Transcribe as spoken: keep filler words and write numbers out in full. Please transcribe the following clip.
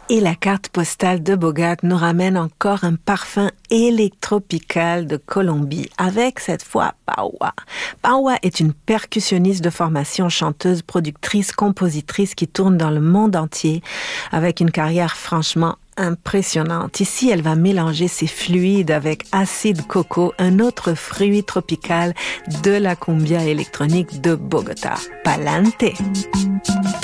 Et la carte postale de Bogart nous ramène encore un parfum électropical de Colombie, avec cette fois Paoa. Paoa est une percussionniste de formation, chanteuse, productrice, compositrice qui tourne dans le monde entier, avec une carrière franchement impressionnante. Ici, elle va mélanger ses fluides avec acide coco, un autre fruit tropical de la cumbia électronique de Bogota. Pa'lante!